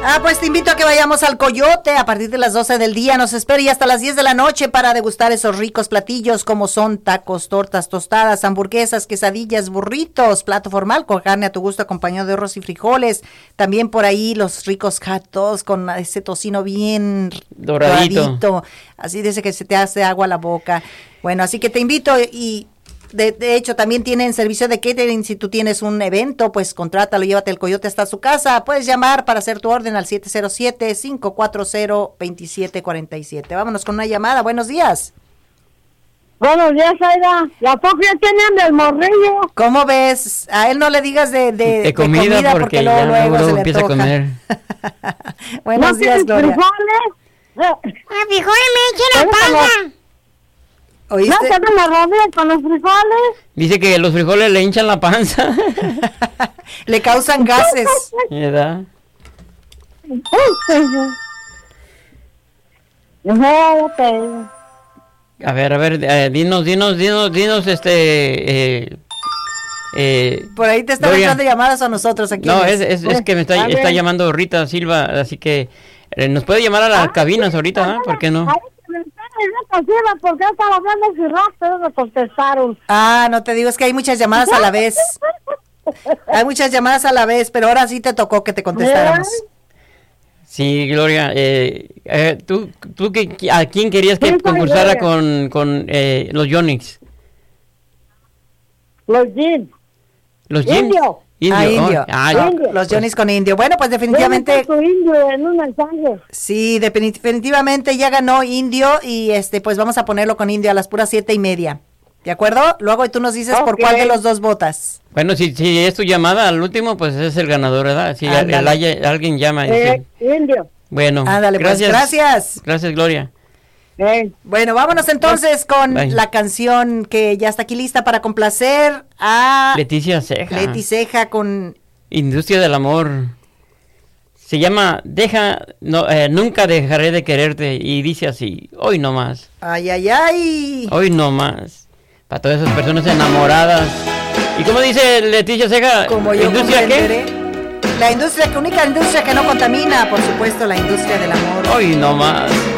Pues te invito a que vayamos al Coyote a partir de las 12 del día. Nos espera y hasta las 10 de la noche para degustar esos ricos platillos como son tacos, tortas, tostadas, hamburguesas, quesadillas, burritos, plato formal con carne a tu gusto acompañado de arroz y frijoles. También por ahí los ricos hot dogs con ese tocino bien doradito. Así dice que se te hace agua a la boca. Bueno, así que te invito y... De hecho, también tienen servicio de catering. Si tú tienes un evento, pues contrátalo, llévate el Coyote hasta su casa. Puedes llamar para hacer tu orden al 707-540-2747. Vámonos con una llamada. Buenos días. Buenos días, Aida. ¿La poco ya tienen del morrillo? ¿Cómo ves? A él no le digas de comida porque luego se le empieza a comer. Buenos días, Gloria. ¿Frijoles? Frijoles me echen la panza. ¿Oíste? ¿No te la rodilla con los frijoles? Dice que los frijoles le hinchan la panza. Le causan gases. ¿Verdad? A ver, dinos, por ahí te están dando llamadas a nosotros aquí. No, es que me está llamando Rita Silva, así que nos puede llamar a las cabinas ahorita, ¿por qué no? Porque estaba hablando de pero me contestaron. No te digo, es que hay muchas llamadas a la vez. Pero ahora sí te tocó que te contestáramos. Sí, Gloria, ¿tú a quién querías que concursara con los Yonix? Los Jeans. ¿Los Jeans? Indio. Indio. Los Yonix con Indio. Bueno, pues definitivamente. Indio en un mensaje. Sí, definitivamente ya ganó Indio y pues vamos a ponerlo con Indio a las puras 7:30. ¿De acuerdo? Luego tú nos dices por cuál de los dos votas. Bueno, si es tu llamada al último, pues es el ganador, ¿verdad? Si alguien llama. Indio. Bueno, ándale, gracias. Pues, gracias. Gracias, Gloria. Bueno, vámonos entonces con la canción que ya está aquí lista para complacer a Leticia Ceja. Leti Ceja con Industria del Amor. Se llama Nunca dejaré de quererte y dice así, hoy no más. Ay, ay, ay. Hoy no más. Para todas esas personas enamoradas. ¿Y cómo dice Leticia Ceja? Como yo ¿Industria qué? La única industria que no contamina, por supuesto, la industria del amor. Hoy no más.